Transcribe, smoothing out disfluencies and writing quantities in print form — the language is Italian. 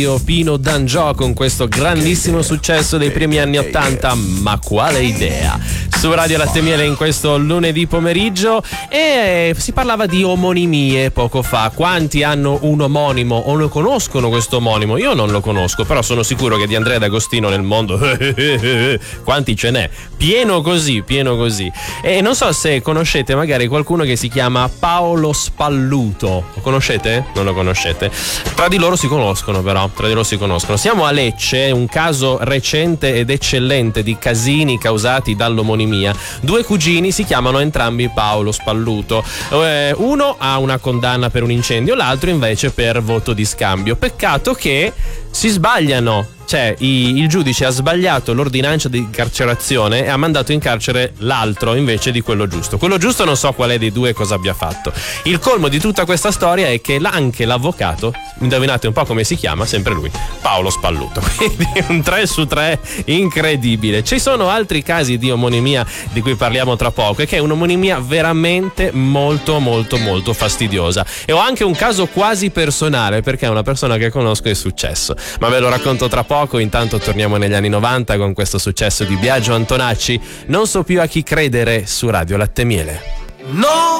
Pino D'Angiò con questo grandissimo successo dei primi anni '80, Ma quale idea? Su Radio Latte Miele in questo lunedì pomeriggio, e si parlava di omonimie poco fa. Quanti hanno un omonimo o lo conoscono questo omonimo? Io non lo conosco, però sono sicuro che di Andrea D'Agostino nel mondo quanti ce n'è? Pieno così. E non so se conoscete magari qualcuno che si chiama Paolo Spalluto. Lo conoscete? Non lo conoscete? Tra di loro si conoscono, però. Siamo a Lecce, un caso recente ed eccellente di casini causati dall'omonimia. Due cugini si chiamano entrambi Paolo Spalluto. Uno ha una condanna per un incendio, l'altro invece per voto di scambio. Peccato che si sbagliano. Cioè, il giudice ha sbagliato l'ordinanza di carcerazione e ha mandato in carcere l'altro invece di quello giusto. Quello giusto non so quale dei due cosa abbia fatto. Il colmo di tutta questa storia è che anche l'avvocato, indovinate un po' come si chiama, sempre lui, Paolo Spalluto. Quindi un 3 su 3 incredibile. Ci sono altri casi di omonimia di cui parliamo tra poco, e che è un'omonimia veramente molto fastidiosa. E ho anche un caso quasi personale, perché è una persona che conosco e è successo. Ma ve lo racconto tra poco. Intanto torniamo negli anni '90 con questo successo di Biagio Antonacci, Non so più a chi credere, su Radio Latte Miele. No!